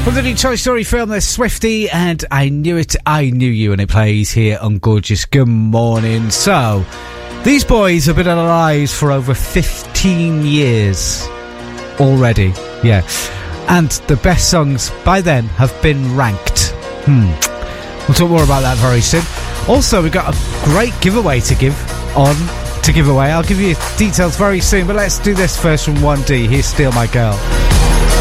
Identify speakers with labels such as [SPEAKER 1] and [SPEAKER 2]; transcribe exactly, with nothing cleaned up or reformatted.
[SPEAKER 1] From the new Toy Story film, there's Swifty and I Knew It, I Knew You, and it plays here on Gorgeous Good Morning. So, these boys have been alive for over fifteen years already, yeah. And the best songs by then have been ranked. Hmm. We'll talk more about that very soon. Also, we've got a great giveaway to give on, to give away. I'll give you details very soon, but let's do this first from one D. Here's Steal My Girl.